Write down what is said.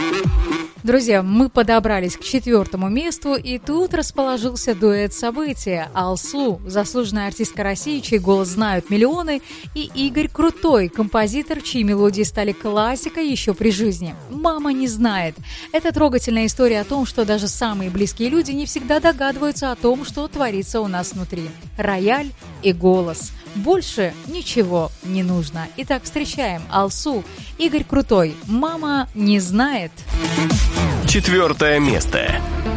Друзья, мы подобрались к 4-му месту, и тут расположился дуэт события. Алсу, заслуженная артистка России, чей голос знают миллионы, и Игорь Крутой, композитор, чьи мелодии стали классикой еще при жизни. «Мама не знает». Это трогательная история о том, что даже самые близкие люди не всегда догадываются о том, что творится у нас внутри. Рояль и голос. Больше ничего не нужно. Итак, встречаем Алсу, Игорь Крутой. «Мама не знает». 4 место.